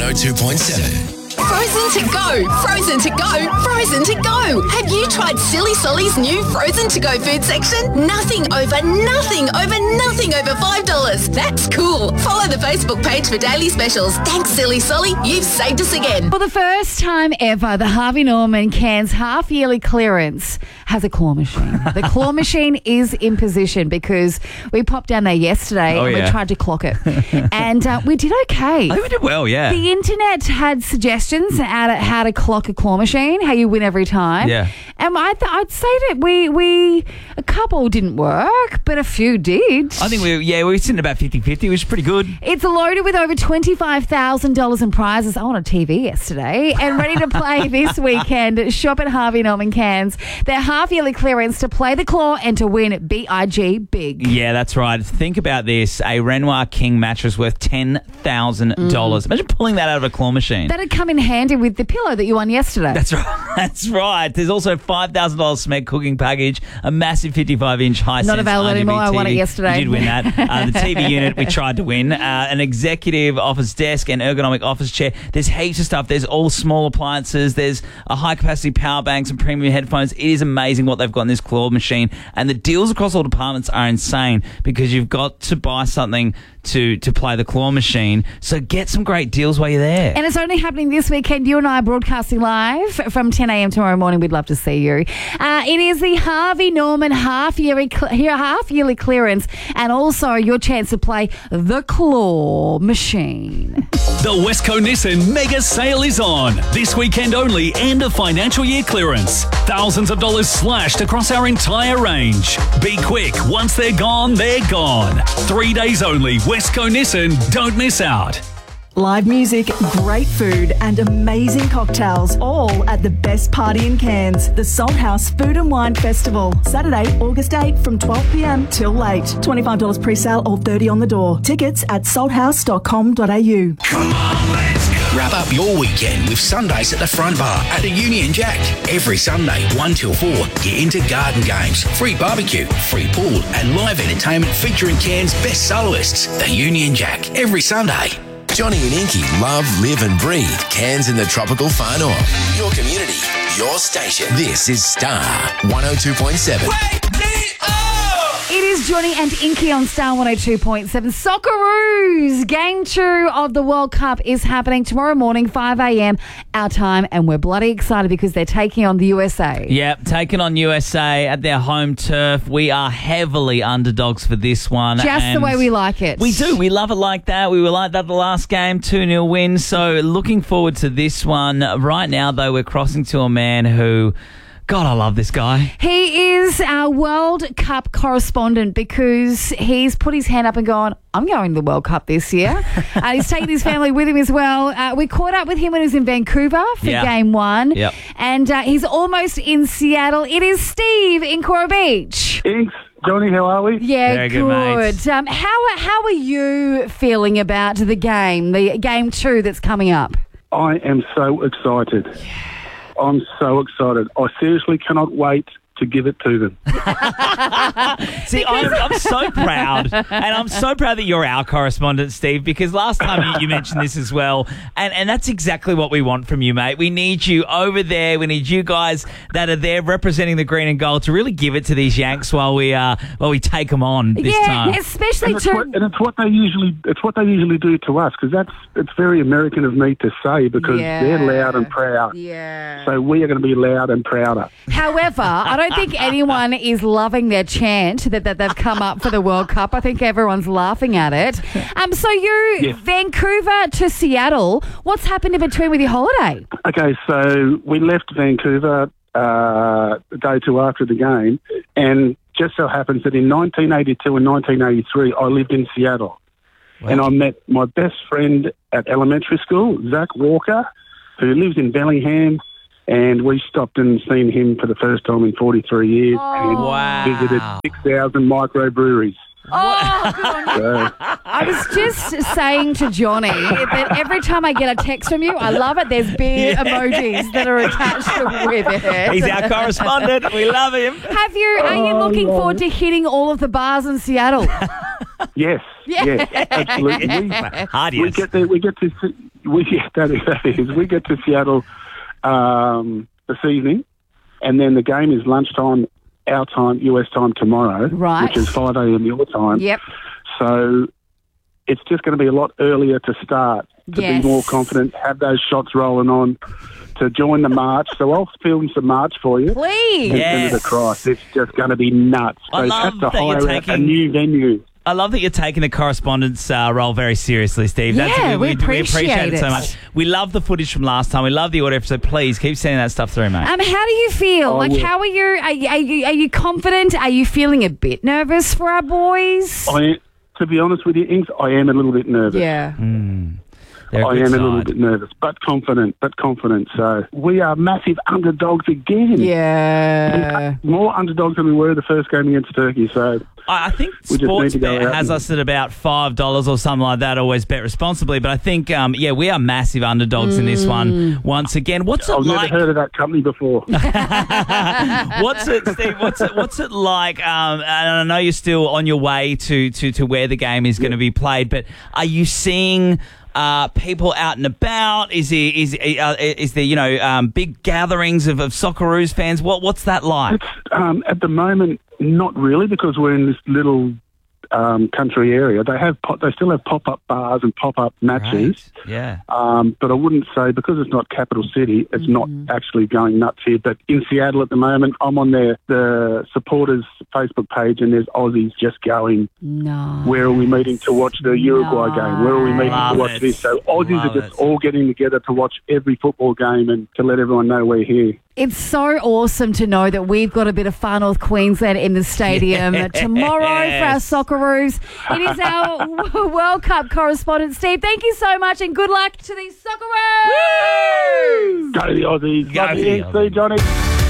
102.7. Frozen to go, frozen to go, frozen to go. Have you tried Silly Solly's new frozen to go food section? Nothing over $5. That's cool. Follow the Facebook page for daily specials. Thanks, Silly Solly. You've saved us again. For the first time ever, the Harvey Norman Cairns half-yearly clearance has a claw machine. The claw machine is in position because we popped down there yesterday and we tried to clock it. And we did okay. I think we did well, yeah. The internet had suggestions at how to clock a claw machine, how you win every time. Yeah. And I'd say that we a couple didn't work, but a few did. I think we were sitting about 50-50, which is pretty good. It's loaded with over $25,000 in prizes. I won a TV yesterday and ready to play this weekend. Shop at Harvey Norman Cairns. Their half-yearly clearance to play the claw and to win BIG big. Yeah, that's right. Think about this. A Renoir King mattress worth $10,000. Imagine pulling that out of a claw machine. That'd come in handy with the pillow that you won yesterday. That's right. That's right. There's also a $5,000 Smeg cooking package, a massive 55-inch Hisense Not available RGB anymore. TV. I won it yesterday. You did win that. The TV unit we tried to win. An executive office desk and ergonomic office chair. There's heaps of stuff. There's all small appliances. There's a high-capacity power bank, some premium headphones. It is amazing what they've got in this claw machine. And the deals across all departments are insane because you've got to buy something to play the claw machine. So get some great deals while you're there. And it's only happening this weekend. You and I are broadcasting live from 10 a.m. tomorrow morning. We'd love to see you. It is the Harvey Norman half-yearly clearance and also your chance to play the claw machine. The Westco Nissan Mega Sale is on. This weekend only and a financial year clearance. Thousands of dollars slashed across our entire range. Be quick. Once they're gone, they're gone. 3 days only. Westco Nissan. Don't miss out. Live music, great food and amazing cocktails, all at the best party in Cairns, the Salt House Food and Wine Festival. Saturday, August 8 from 12 p.m. till late. $25 pre-sale or $30 on the door. Tickets at salthouse.com.au. Come on, let's go. Wrap up your weekend with Sundays at the Front Bar at the Union Jack. Every Sunday, 1 till 4, get into garden games, free barbecue, free pool and live entertainment featuring Cairns' best soloists. The Union Jack, every Sunday. Johnny and Inky love, live and breathe Cairns in the tropical far north. Your community, your station. This is Star 102.7. Wake me up! It is Johnny and Inky on Star 102.7. Socceroos! Game 2 of the World Cup is happening tomorrow morning, 5 a.m. our time, and we're bloody excited because they're taking on the USA. Yep, taking on USA at their home turf. We are heavily underdogs for this one. Just the way we like it. We do. We love it like that. We were like that the last game, 2-0 win. So looking forward to this one. Right now, though, we're crossing to a man who... God, I love this guy. He is our World Cup correspondent because he's put his hand up and gone, I'm going to the World Cup this year. He's taken his family with him as well. We caught up with him when he was in Vancouver for Game 1. Yep. And he's almost in Seattle. It is Steve in Coral Beach. Thanks. Johnny, how are we? Yeah, very good, mate. How are you feeling about the Game 2 that's coming up? I am so excited. I'm so excited. I seriously cannot wait to give it to them. See, I'm so proud. And I'm so proud that you're our correspondent, Steve, because last time you mentioned this as well. And that's exactly what we want from you, mate. We need you over there. We need you guys that are there representing the green and gold to really give it to these Yanks while we take them on this time. Yeah, especially it's what they usually do to us, because it's very American of me to say, because they're loud and proud. Yeah. So we are going to be loud and prouder. However, I don't think anyone is loving their chant that they've come up for the World Cup. I think everyone's laughing at it. So Vancouver to Seattle, what's happened in between with your holiday? Okay, so we left Vancouver a day or two after the game, and just so happens that in 1982 and 1983, I lived in Seattle. Wow. And I met my best friend at elementary school, Zach Walker, who lives in Bellingham. And we stopped and seen him for the first time in 43 years and visited 6,000 microbreweries. Oh, good on you. I was just saying to Johnny that every time I get a text from you, I love it. There's beer emojis that are attached with it. He's our correspondent. We love him. Are you looking forward to hitting all of the bars in Seattle? Yes, absolutely. Hard yes. We get that is. We get to Seattle this evening, and then the game is lunchtime, our time, US time tomorrow, Right. which is 5 a.m. your time. Yep. So it's just going to be a lot earlier to start, to Yes. be more confident, have those shots rolling on, to join the march. So I'll film some march for you. Please. And send it across. It's just going to be nuts. So I you love have to that you're hire out a taking- new venue. I love that you're taking the correspondence role very seriously, Steve. Yeah, we we appreciate it so it. much. We love the footage from last time. We love the audio, so please keep sending that stuff through, mate. How do you feel? I Like, will. how are you? Are you confident? Are you feeling a bit nervous for our boys? To be honest with you, Inks, I am a little bit nervous. Yeah. They're a I good am a little side. bit nervous, but confident. So we are massive underdogs again. Yeah. More underdogs than we were the first game against Turkey. So I think We just need to go Sportsbet out has and- us at about $5 or something like that. Always bet responsibly, but I think we are massive underdogs in this one. Once again, what's it I've like? never heard of that company before. What's it, Steve? What's it like? And I know you're still on your way to where the game is going to be played, but are you seeing people out and about? Is there big gatherings of Socceroos fans? What's that like? At the moment, not really, because we're in this little country area. They still have pop-up bars and pop-up matches. Right. Yeah. But I wouldn't say, because it's not capital city, it's not actually going nuts here. But in Seattle at the moment, I'm on the supporters Facebook page, and there's Aussies just going, No. where are we meeting to watch the Uruguay game? Where are we meeting Love to watch it. this? So Aussies Love are just it. all getting together to watch every football game and to let everyone know we're here. It's so awesome to know that we've got a bit of Far North Queensland in the stadium tomorrow for our Socceroos. It is our World Cup correspondent, Steve. Thank you so much, and good luck to these Socceroos. Go the Aussies. Go Love the you. Aussies. See you, Johnny.